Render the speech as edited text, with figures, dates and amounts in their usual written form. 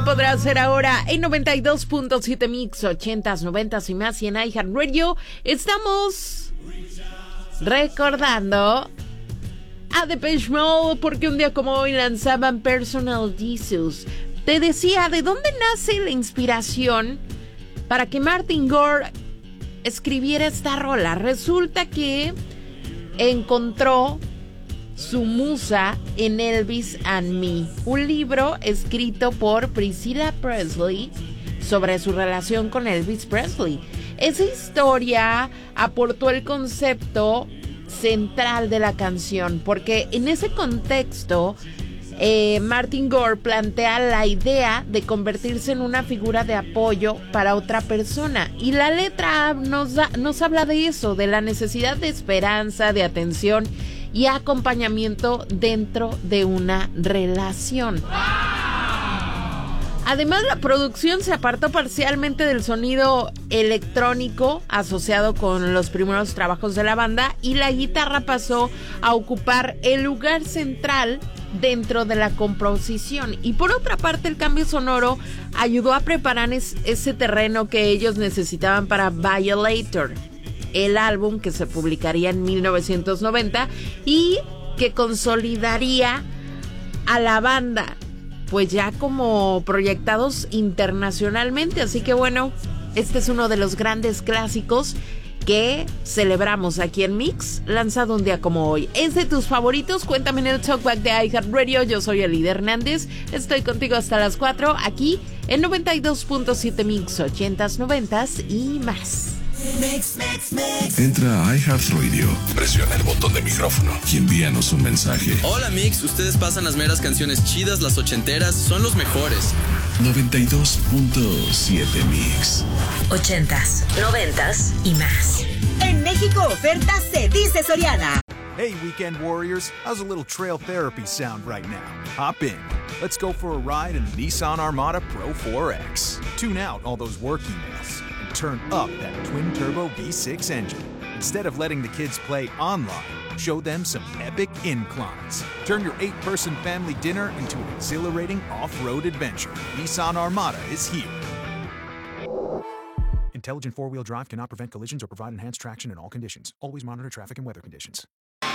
podrás hacer ahora en 92.7 Mix, 80s, 90s y más, y en iHeartRadio. Estamos recordando a Depeche Mode porque un día como hoy lanzaban Personal Jesus. Te decía, ¿de dónde nace la inspiración para que Martin Gore escribiera esta rola? Resulta que encontró su musa en Elvis and Me, un libro escrito por Priscilla Presley sobre su relación con Elvis Presley. Esa historia aportó el concepto central de la canción, porque en ese contexto Martin Gore plantea la idea de convertirse en una figura de apoyo para otra persona, y la letra nos habla de eso, de la necesidad de esperanza, de atención y acompañamiento dentro de una relación. Además, la producción se apartó parcialmente del sonido electrónico asociado con los primeros trabajos de la banda, y la guitarra pasó a ocupar el lugar central dentro de la composición. Y por otra parte, el cambio sonoro ayudó a preparar ese terreno que ellos necesitaban para Violator, el álbum que se publicaría en 1990 y que consolidaría a la banda, pues ya como proyectados internacionalmente. Así que bueno, este es uno de los grandes clásicos que celebramos aquí en Mix, lanzado un día como hoy. ¿Es de tus favoritos? Cuéntame en el Talkback de iHeartRadio. Yo soy Elida Hernández, estoy contigo hasta las 4 aquí en 92.7 Mix, 80s, 90s y más. Entra a iHeartRadio, presiona el botón de micrófono y envíanos un mensaje. Hola Mix, ustedes pasan las meras canciones chidas, las ochenteras, son los mejores. 92.7 Mix, 80s, 90s y más. En México, ofertas se dice Soriana. Hey, Weekend Warriors, how's a little trail therapy sound right now? Hop in. Let's go for a ride in the Nissan Armada Pro 4X. Tune out all those work emails and turn up that twin-turbo V6 engine. Instead of letting the kids play online, show them some epic inclines. Turn your 8-person family dinner into an exhilarating off-road adventure. Nissan Armada is here. Intelligent four-wheel drive cannot prevent collisions or provide enhanced traction in all conditions. Always monitor traffic and weather conditions.